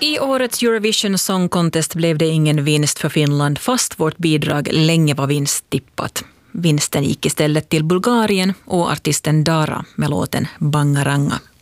I årets Eurovision Song Contest blev det ingen vinst för Finland fast vårt bidrag länge var vinsttippat. Vinsten gick istället till Bulgarien och artisten Dara med låten Bangaranga.